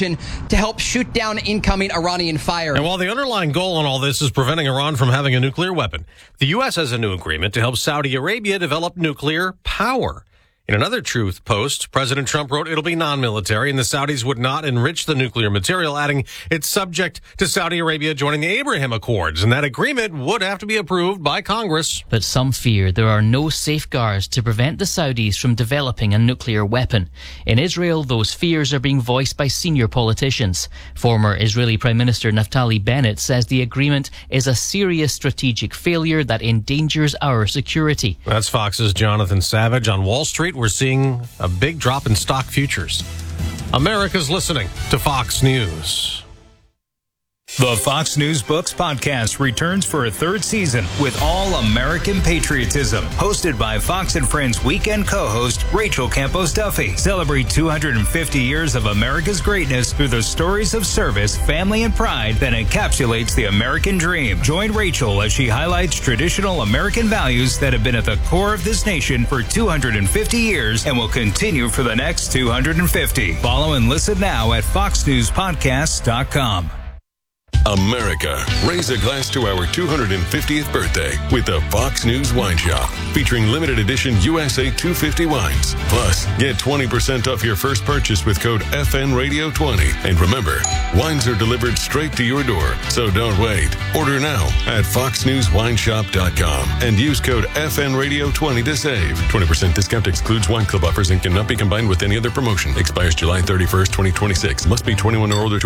region to help shoot down incoming Iranian fire. And while the underlying goal on all this is preventing Iran from having a nuclear weapon, the U.S. has a new agreement to help Saudi Arabia develop nuclear power. In another Truth post, President Trump wrote it'll be non-military and the Saudis would not enrich the nuclear material, adding it's subject to Saudi Arabia joining the Abraham Accords, and that agreement would have to be approved by Congress. But some fear there are no safeguards to prevent the Saudis from developing a nuclear weapon. In Israel, those fears are being voiced by senior politicians. Former Israeli Prime Minister Naftali Bennett says the agreement is a serious strategic failure that endangers our security. That's Fox's Jonathan Savage. On Wall Street, we're seeing a big drop in stock futures. America's listening to Fox News. The Fox News Books podcast returns for a third season with all American patriotism. Hosted by Fox and Friends weekend co-host Rachel Campos Duffy. Celebrate 250 years of America's greatness through the stories of service, family, and pride that encapsulates the American dream. Join Rachel as she highlights traditional American values that have been at the core of this nation for 250 years and will continue for the next 250. Follow and listen now at foxnewspodcasts.com. America, raise a glass to our 250th birthday with the Fox News Wine Shop, featuring limited edition USA 250 wines. Plus, get 20% off your first purchase with code FNRadio20. And remember, wines are delivered straight to your door, so don't wait. Order now at foxnewswineshop.com and use code FNRadio20 to save. 20% discount excludes wine club offers and cannot be combined with any other promotion. Expires July 31st, 2026. Must be 21 or older to.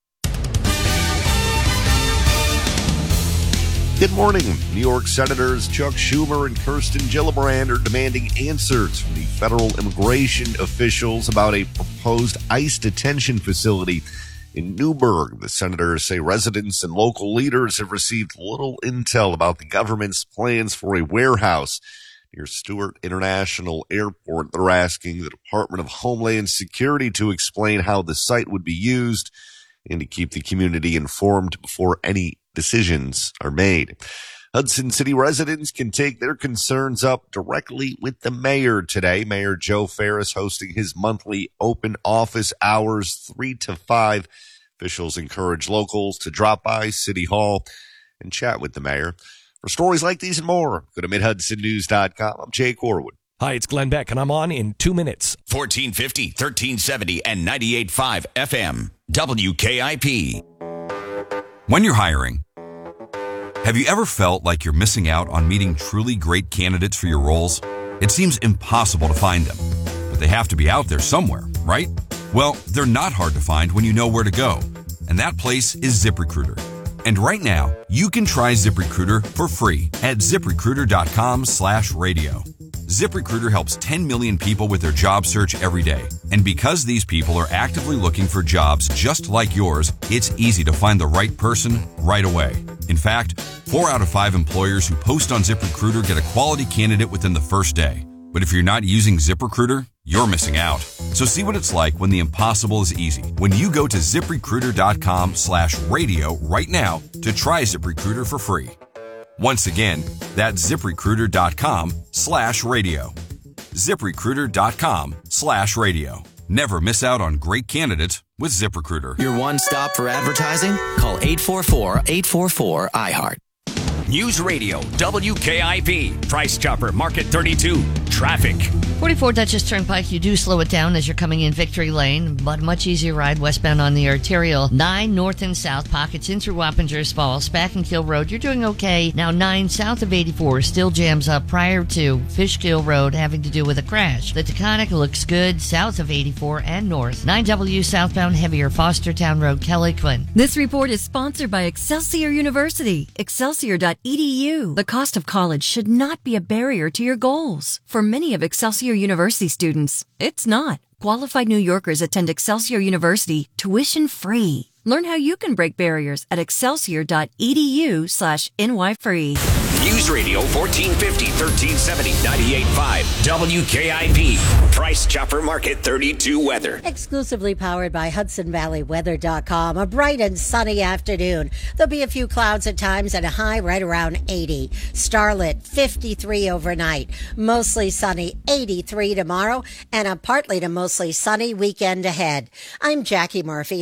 Good morning. New York Senators Chuck Schumer and Kirsten Gillibrand are demanding answers from the federal immigration officials about a proposed ICE detention facility in Newburgh. The senators say residents and local leaders have received little intel about the government's plans for a warehouse near Stewart International Airport. They're asking the Department of Homeland Security to explain how the site would be used and to keep the community informed before any decisions are made. Hudson City residents can take their concerns up directly with the mayor today. Mayor Joe Ferris hosting his monthly open office hours 3 to 5. Officials encourage locals to drop by City Hall and chat with the mayor. For stories like these and more, go to MidHudsonNews.com. I'm Jay Corwood. Hi, it's Glenn Beck, and I'm on in 2 minutes. 1450, 1370, and 98.5 FM. WKIP. When you're hiring, have you ever felt like you're missing out on meeting truly great candidates for your roles? It seems impossible to find them, but they have to be out there somewhere, right? Well, they're not hard to find when you know where to go, and that place is ZipRecruiter. And right now, you can try ZipRecruiter for free at ZipRecruiter.com/radio. ZipRecruiter helps 10 million people with their job search every day. And because these people are actively looking for jobs just like yours, it's easy to find the right person right away. In fact, 4 out of 5 employers who post on ZipRecruiter get a quality candidate within the first day. But if you're not using ZipRecruiter, you're missing out. So see what it's like when the impossible is easy. When you go to ZipRecruiter.com/radio right now to try ZipRecruiter for free. Once again, that's ZipRecruiter.com/radio. ZipRecruiter.com/radio. Never miss out on great candidates with ZipRecruiter. Your one stop for advertising? Call 844-844-iHeart. News Radio, WKIP. Price Chopper, Market 32. Traffic. 44 Dutchess Turnpike, you do slow it down as you're coming in Victory Lane, but much easier ride westbound on the arterial. 9 north and south, pockets in through Wappingers Falls, Spackenkill Road, you're doing okay. Now 9 south of 84 still jams up prior to Fishkill Road having to do with a crash. The Taconic looks good south of 84 and north. 9W southbound heavier, Fostertown Road, Kelly Quinn. This report is sponsored by Excelsior University, excelsior.edu. The cost of college should not be a barrier to your goals. For many of Excelsior University students, it's not. Qualified New Yorkers attend Excelsior University tuition free. Learn how you can break barriers at excelsior.edu/NYFree. News Radio 1450, 1370, 98.5 WKIP. Price Chopper Market 32 weather. Exclusively powered by HudsonValleyWeather.com. A bright and sunny afternoon. There'll be a few clouds at times and a high right around 80. Starlit 53 overnight. Mostly sunny 83 tomorrow and a partly to mostly sunny weekend ahead. I'm Jackie Murphy.